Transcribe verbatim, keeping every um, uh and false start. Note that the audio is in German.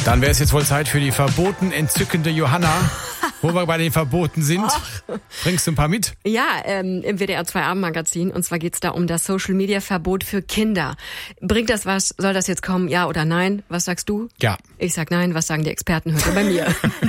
Dann wäre es jetzt wohl Zeit für die verboten entzückende Johanna. Wo wir bei den Verboten sind, Ach. bringst du ein paar mit? Ja, ähm, im W D R zwei Abendmagazin. Und zwar geht's da um das Social-Media-Verbot für Kinder. Bringt das was? Soll das jetzt kommen? Ja oder nein? Was sagst du? Ja. Ich sag nein. Was sagen die Experten? Hört ihr bei mir.